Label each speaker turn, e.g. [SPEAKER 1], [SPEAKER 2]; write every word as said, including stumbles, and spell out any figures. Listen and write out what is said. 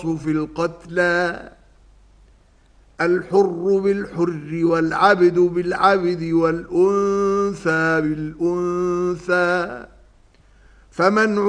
[SPEAKER 1] في القتلى الحر بالحر والعبد بالعبد والأنثى بالأنثى فمن